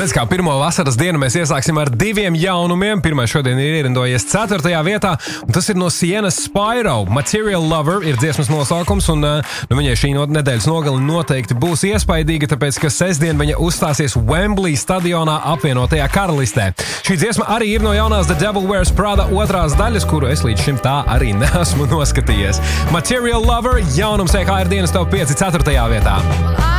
Redz, kā pirmo vasaras dienu mēs iesāksim ar 2 jaunumiem. Pirmais šodien ir ierindojies 4. vietā, un tas ir no Sienas Spyro. Material Lover ir dziesmas nosaukums, un viņai šī nedēļas nogali noteikti būs iespaidīga, tāpēc, ka sestdien viņa uzstāsies Wembley stadionā apvienotajā karalistē. Šī dziesma arī ir no jaunās The Devil Wears Prada 2. daļas, kuru es līdz šim tā arī neesmu noskatījies. Material Lover, jaunums EHR dienas top 5 4. vietā.